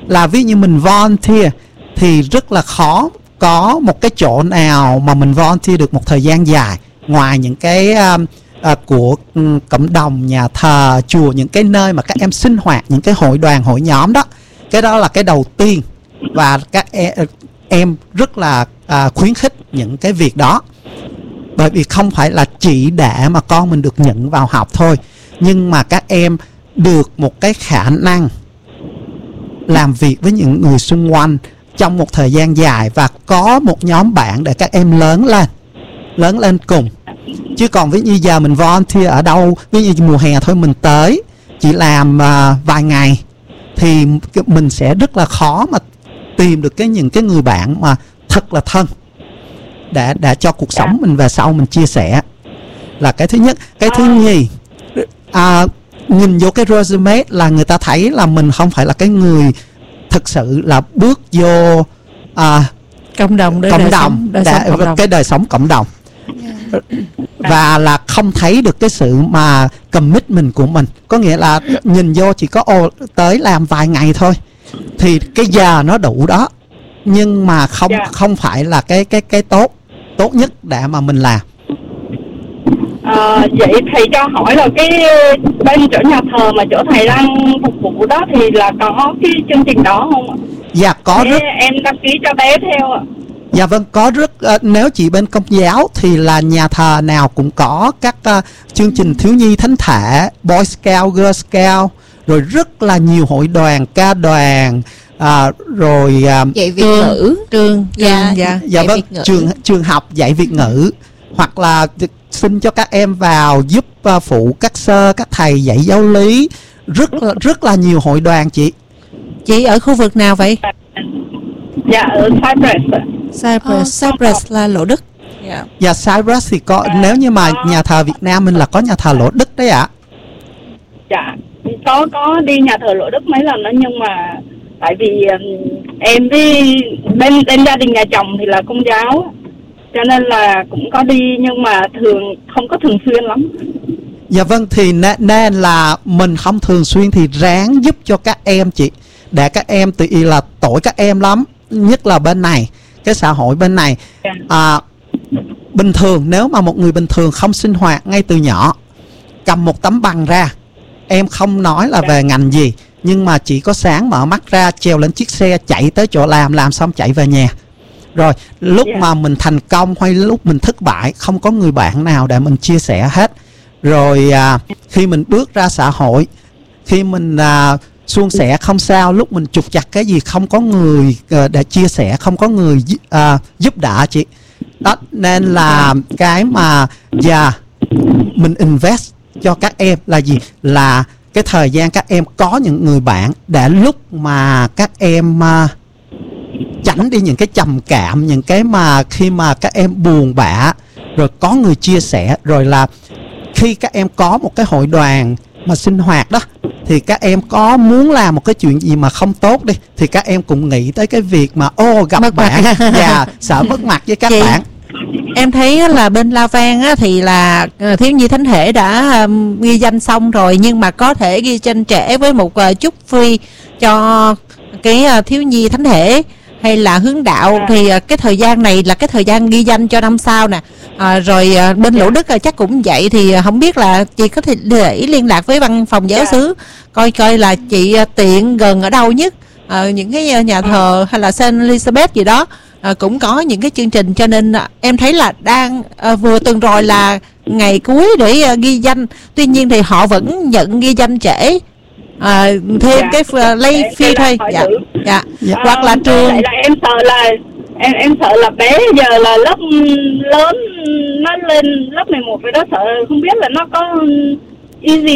là ví như mình volunteer thì rất là khó có một cái chỗ nào mà mình volunteer được một thời gian dài ngoài những cái của cộng đồng, nhà thờ, chùa, những cái nơi mà các em sinh hoạt, những cái hội đoàn, hội nhóm đó. Cái đó là cái đầu tiên và các em rất là khuyến khích những cái việc đó. Bởi vì không phải là chỉ để mà con mình được nhận vào học thôi, nhưng mà các em được một cái khả năng làm việc với những người xung quanh trong một thời gian dài và có một nhóm bạn để các em lớn lên cùng. Chứ còn ví như giờ mình volunteer ở đâu, ví như mùa hè thôi mình tới chỉ làm vài ngày thì mình sẽ rất là khó mà tìm được những cái người bạn mà thật là thân để cho cuộc sống mình về sau mình chia sẻ, là cái thứ nhất. Cái thứ nhì, nhìn vô cái resume là người ta thấy là mình không phải là cái người thực sự là bước vô cộng đồng cái đời sống cộng đồng, và là không thấy được cái sự mà commitment của mình. Có nghĩa là nhìn vô chỉ có tới làm vài ngày thôi thì cái giờ nó đủ đó, nhưng mà không phải là cái tốt nhất để mà mình làm. Vậy thầy cho hỏi là cái bên chỗ nhà thờ mà chỗ thầy đang phục vụ đó thì là có cái chương trình đó không ạ? Dạ có. Em đăng ký cho bé theo ạ. Dạ vâng, có rất nếu chỉ bên Công giáo thì là nhà thờ nào cũng có các chương trình thiếu nhi thánh thể, Boy Scout, Girl Scout, rồi rất là nhiều hội đoàn, ca đoàn, rồi dạy Việt ngữ, trường dạ vâng, trường học dạy Việt ngữ, hoặc là xin cho các em vào giúp phụ các thầy dạy giáo lý, rất là nhiều hội đoàn chị. Chị ở khu vực nào vậy? Dạ ở Cyprus là Lỗ Đức. Dạ Cyprus thì có, nếu như mà nhà thờ Việt Nam mình là có nhà thờ Lỗ Đức đấy ạ. Dạ có đi nhà thờ Lỗ Đức mấy lần đó, nhưng mà tại vì em với bên gia đình nhà chồng thì là Công giáo, cho nên là cũng có đi nhưng mà không có thường xuyên lắm. Dạ vâng, thì nên là mình không thường xuyên thì ráng giúp cho các em chị, để các em tự ý là tội các em lắm, nhất là bên này, cái xã hội bên này. Bình thường nếu mà một người bình thường không sinh hoạt ngay từ nhỏ, cầm một tấm bằng ra, em không nói là về ngành gì, nhưng mà chỉ có sáng mở mắt ra, trèo lên chiếc xe chạy tới chỗ làm xong chạy về nhà. Rồi lúc mà mình thành công hay lúc mình thất bại, không có người bạn nào để mình chia sẻ hết. Rồi khi mình bước ra xã hội, khi mình suôn sẻ không sao, lúc mình trục trặc cái gì không có người để chia sẻ, không có người giúp đỡ chị. Đó nên là cái mà mình invest cho các em là gì? Là cái thời gian các em có những người bạn, để lúc mà các em tránh đi những cái trầm cảm, những cái mà khi mà các em buồn bã, rồi có người chia sẻ. Rồi là khi các em có một cái hội đoàn mà sinh hoạt đó, thì các em có muốn làm một cái chuyện gì mà không tốt đi, thì các em cũng nghĩ tới cái việc mà gặp bạn và sợ mất mặt với các bạn. Em thấy là bên La Vang thì là thiếu nhi thánh thể đã ghi danh xong rồi, nhưng mà có thể ghi danh trẻ với một chút free cho cái thiếu nhi thánh thể hay là hướng đạo. Thì cái thời gian này là cái thời gian ghi danh cho năm sau nè. Rồi bên Lỗ Đức chắc cũng vậy, thì không biết là chị có thể để liên lạc với văn phòng giáo xứ coi là chị tiện gần ở đâu nhất. Những cái nhà thờ hay là Saint Elizabeth gì đó cũng có những cái chương trình, cho nên em thấy là đang vừa tuần rồi là ngày cuối để ghi danh. Tuy nhiên thì họ vẫn nhận ghi danh trễ, thêm cái lay fee thôi. Hoặc là trường là em sợ là bé giờ là lớp lớn, nó lên lớp 11 rồi đó, sợ không biết là nó có gì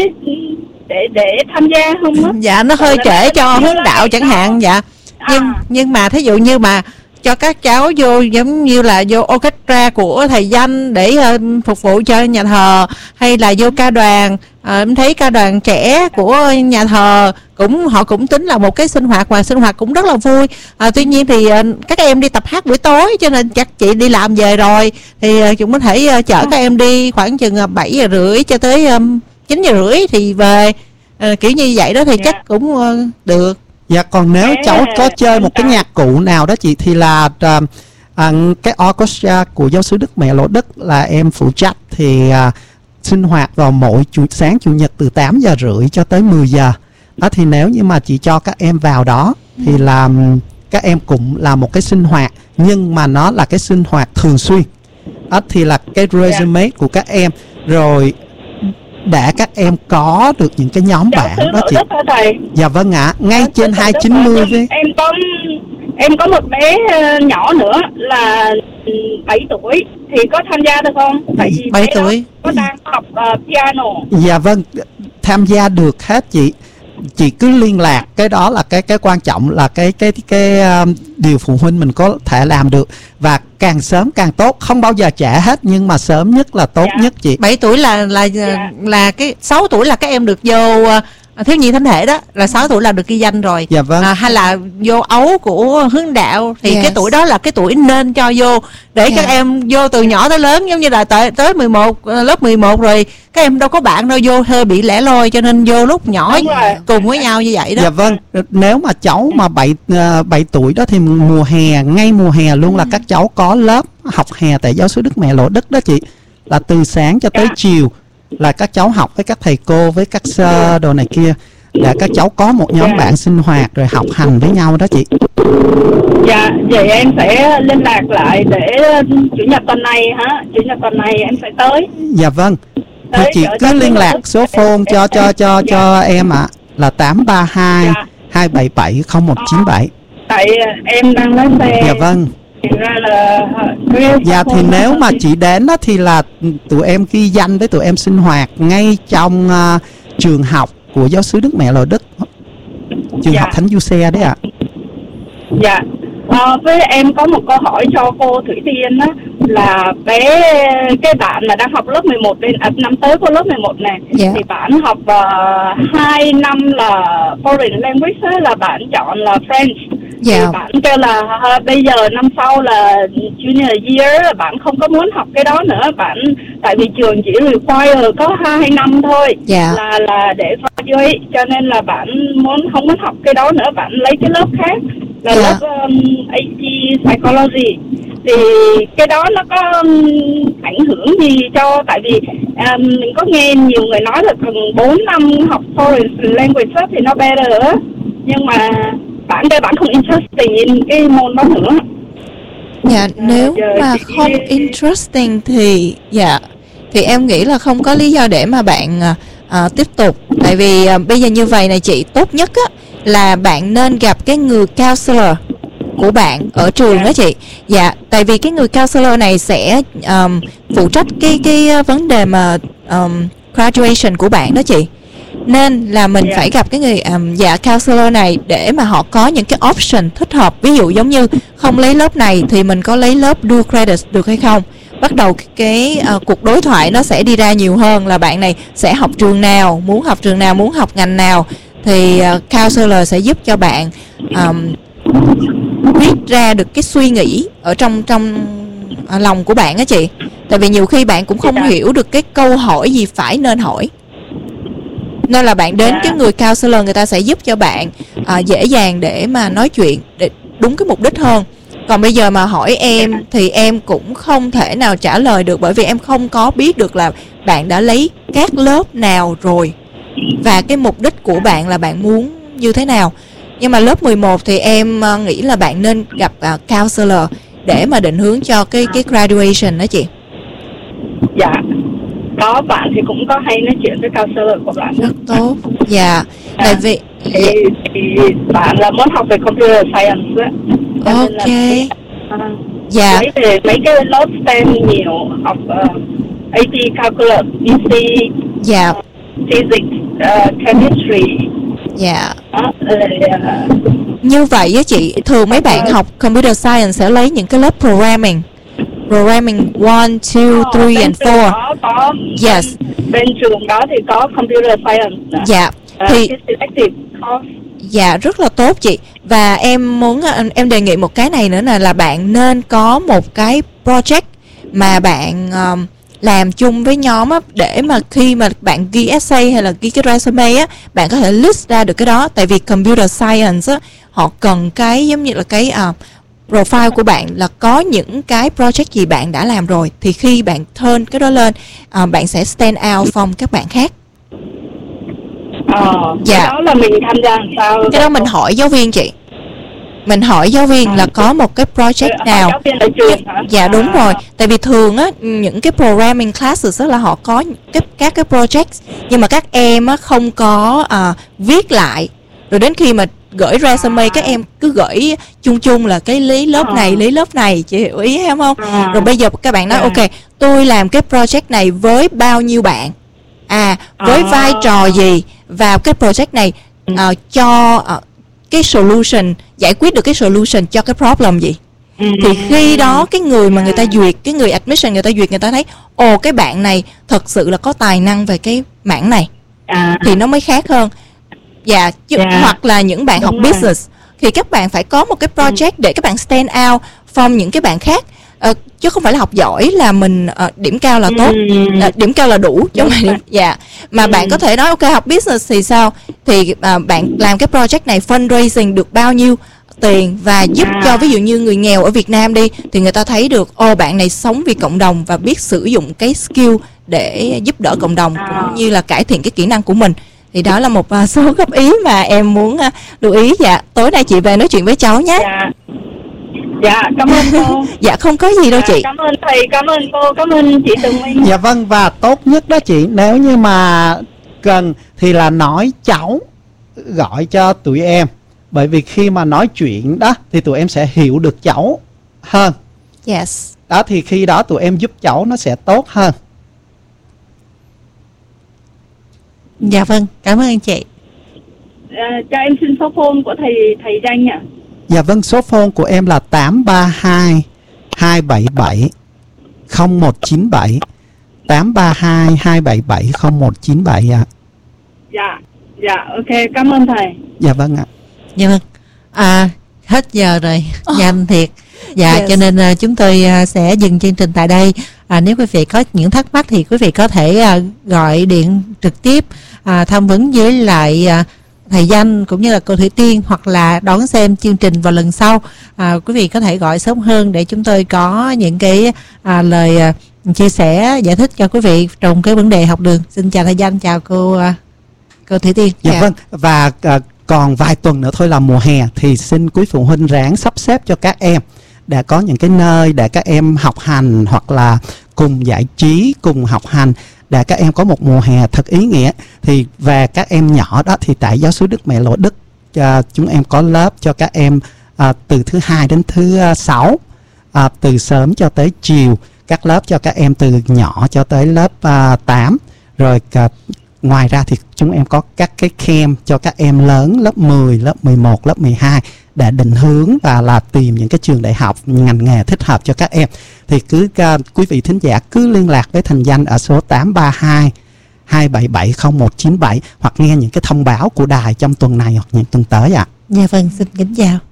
để tham gia không á. Dạ nó hơi trễ cho hướng đạo chẳng hạn. Nhưng mà thí dụ như mà cho các cháu vô giống như là vô orchestra của thầy Danh để phục vụ cho nhà thờ, hay là vô ca đoàn. Em thấy ca đoàn trẻ của nhà thờ họ cũng tính là một cái sinh hoạt, và sinh hoạt cũng rất là vui. Tuy nhiên thì các em đi tập hát buổi tối, cho nên chắc chị đi làm về rồi thì chúng có thể chở các em đi khoảng chừng 7:30 cho tới 9:30 thì về, kiểu như vậy đó thì chắc cũng được. Dạ, còn nếu cháu có chơi một cái nhạc cụ nào đó chị thì là cái orchestra của giáo xứ Đức Mẹ Lộ Đức là em phụ trách, thì sinh hoạt vào mỗi sáng chủ nhật từ 8 giờ rưỡi cho tới 10 giờ. Đó, thì nếu như mà chị cho các em vào đó thì là các em cũng là một cái sinh hoạt, nhưng mà nó là cái sinh hoạt thường xuyên. Đó thì là cái resume của các em, rồi để các em có được những cái nhóm bạn đó chị. Dạ vâng ạ, ngay trên 290 với em có một bé nhỏ nữa là 7 tuổi thì có tham gia được không? Tại vì 7 tuổi có đang học piano. Dạ vâng, tham gia được hết chị. Chị cứ liên lạc, cái đó là cái quan trọng, là cái điều phụ huynh mình có thể làm được, và càng sớm càng tốt, không bao giờ trễ hết, nhưng mà sớm nhất là tốt nhất chị. 7 tuổi là cái 6 tuổi là các em được vô thiếu nhi thánh thể đó, là 6 tuổi là được ghi danh rồi. Dạ vâng. Hay là vô ấu của hướng đạo thì cái tuổi đó là cái tuổi nên cho vô để các em vô từ nhỏ tới lớn, giống như là tới 11 lớp 11 rồi các em đâu có bạn đâu, vô hơi bị lẻ loi, cho nên vô lúc nhỏ cùng với nhau như vậy đó. Dạ vâng, nếu mà cháu mà 7 tuổi đó thì ngay mùa hè luôn là các cháu có lớp học hè tại giáo xứ Đức Mẹ Lộ Đức đó chị, là từ sáng cho tới chiều là các cháu học với các thầy cô, với các sơ đồ này kia, để các cháu có một nhóm bạn sinh hoạt rồi học hành với nhau đó chị. Dạ, vậy em sẽ liên lạc lại để chủ nhật tuần này hả? Chủ nhật tuần này em sẽ tới. Dạ vâng. Thì chị cứ liên lạc số phone cho em ạ, là 832 277 0197. Tại em đang lái xe. Dạ vâng. Dạ, thì nếu mà chị đến đó thì là tụi em ghi danh với tụi em sinh hoạt ngay trong trường học của giáo xứ Đức Mẹ Lộ Đức, trường học Thánh Giuse đấy ạ. Dạ. Với em có một câu hỏi cho cô Thủy Tiên á, là cái bạn mà đang học lớp 11 năm tới cô lớp 11 này, thì bạn học 2 năm là foreign language á, là bạn chọn là French. Thì bạn kêu là bây giờ năm sau là junior year, bạn không có muốn học cái đó nữa, tại vì trường chỉ require có 2 năm thôi, là để graduate, cho nên là bạn không muốn học cái đó nữa, bạn lấy cái lớp khác là lớp AT Psychology. Thì cái đó nó có ảnh hưởng gì cho, tại vì mình có nghe nhiều người nói là cần 4 năm học foreign language thì nó better á, nhưng mà bạn không interesting in cái môn đó nữa. Dạ, nếu mà không interesting thì thì em nghĩ là không có lý do để mà bạn tiếp tục. Tại vì bây giờ như vậy này chị, tốt nhất á là bạn nên gặp cái người counselor của bạn ở trường đó chị. Dạ, tại vì cái người counselor này sẽ phụ trách cái vấn đề mà graduation của bạn đó chị. Nên là mình phải gặp cái người counselor này để mà họ có những cái option thích hợp. Ví dụ giống như không lấy lớp này thì mình có lấy lớp dual credits được hay không. Bắt đầu cái cuộc đối thoại nó sẽ đi ra nhiều hơn là bạn này sẽ học trường nào, muốn học trường nào, muốn học ngành nào. Thì counselor sẽ giúp cho bạn viết ra được cái suy nghĩ ở trong lòng của bạn á chị. Tại vì nhiều khi bạn cũng không hiểu được cái câu hỏi gì phải nên hỏi, nên là bạn đến cái người counselor, người ta sẽ giúp cho bạn dễ dàng để mà nói chuyện để đúng cái mục đích hơn. Còn bây giờ mà hỏi em thì em cũng không thể nào trả lời được, bởi vì em không có biết được là bạn đã lấy các lớp nào rồi và cái mục đích của bạn là bạn muốn như thế nào. Nhưng mà lớp 11 thì em nghĩ là bạn nên gặp counselor để mà định hướng cho cái graduation đó chị. Dạ, có bạn thì cũng có hay nói chuyện với counselor của bạn. Rất tốt. Dạ, tại vì thì bạn là muốn học về computer science á. Ok. Dạ. Mấy cái lớp STEM nhiều, học AT calculus, BC, physics, chemistry. Dạ. Như vậy á chị, thường mấy bạn học computer science sẽ lấy những cái lớp programming 1, 2, 3 and 4. Có. Yes. Bên trường đó thì có computer science. Dạ. Thì selective course. Dạ, rất là tốt chị. Và em đề nghị một cái này nữa là bạn nên có một cái project mà bạn làm chung với nhóm á, để mà khi mà bạn ghi essay hay là ghi cái resume á, bạn có thể list ra được cái đó. Tại vì computer science á, họ cần cái giống như là cái profile của bạn là có những cái project gì bạn đã làm rồi, thì khi bạn turn cái đó lên, bạn sẽ stand out from các bạn khác. Cái đó là mình tham gia làm sao? Cái đó mình hỏi giáo viên chị. Mình hỏi giáo viên là có một cái project nào. Giáo viên ở trường hả? Dạ đúng rồi. Tại vì thường á, những cái programming classes á là họ có các cái project, nhưng mà các em á không có viết lại. Rồi đến khi mà gửi resume, các em cứ gửi chung chung là cái lý lớp này, chị hiểu ý em không? Rồi bây giờ các bạn nói ok, tôi làm cái project này với bao nhiêu bạn, với vai trò gì vào cái project này, cho cái solution, giải quyết được cái solution cho cái problem gì. Thì khi đó cái người mà người ta duyệt, cái người admission người ta duyệt, người ta thấy cái bạn này thật sự là có tài năng về cái mảng này, thì nó mới khác hơn. Hoặc là những bạn học business thì các bạn phải có một cái project để các bạn stand out from những cái bạn khác, chứ không phải là học giỏi là mình điểm cao là tốt, điểm cao là đủ chứ không phải mà bạn có thể nói ok, học business thì sao, thì bạn làm cái project này fundraising được bao nhiêu tiền và giúp cho ví dụ như người nghèo ở Việt Nam đi, thì người ta thấy được bạn này sống vì cộng đồng và biết sử dụng cái skill để giúp đỡ cộng đồng cũng như là cải thiện cái kỹ năng của mình. Thì đó là một số góp ý mà em muốn lưu ý. Tối nay chị về nói chuyện với cháu nhé. Dạ, cảm ơn cô. Dạ không có gì đâu chị. Cảm ơn thầy, cảm ơn cô, cảm ơn chị Tường Minh. Dạ vâng, và tốt nhất đó chị, nếu như mà cần thì là nói cháu gọi cho tụi em. Bởi vì khi mà nói chuyện đó thì tụi em sẽ hiểu được cháu hơn. Yes. Đó thì khi đó tụi em giúp cháu nó sẽ tốt hơn. Dạ vâng, cảm ơn chị. Cho em xin số phone của thầy Danh ạ. Dạ vâng, số phone của em là 832 277 0197. 832 277 0197 ạ. Dạ, ok, cảm ơn thầy. Dạ vâng ạ. Dạ vâng. Hết giờ rồi, nhanh thiệt. Dạ, cho nên chúng tôi sẽ dừng chương trình tại đây. Nếu quý vị có những thắc mắc thì quý vị có thể gọi điện trực tiếp tham vấn với lại thầy Danh cũng như là cô Thủy Tiên, hoặc là đón xem chương trình vào lần sau. Quý vị có thể gọi sớm hơn để chúng tôi có những cái lời chia sẻ giải thích cho quý vị trong cái vấn đề học đường. Xin chào thầy Danh, chào cô Thủy Tiên. Dạ vâng, và còn vài tuần nữa thôi là mùa hè, thì xin quý phụ huynh ráng sắp xếp cho các em để có những cái nơi để các em học hành, hoặc là cùng giải trí, cùng học hành, để các em có một mùa hè thật ý nghĩa. Thì về các em nhỏ đó thì tại Giáo xứ Đức Mẹ Lộ Đức chúng em có lớp cho các em từ thứ 2 đến thứ 6, từ sớm cho tới chiều, các lớp cho các em từ nhỏ cho tới lớp 8. Rồi ngoài ra thì chúng em có các cái camp cho các em lớn lớp 10, lớp 11, lớp 12 để định hướng và là tìm những cái trường đại học, ngành nghề thích hợp cho các em. Thì quý vị thính giả cứ liên lạc với Thành Danh ở số 832 277 0197 hoặc nghe những cái thông báo của đài trong tuần này hoặc những tuần tới ạ. Dạ vâng, xin kính chào.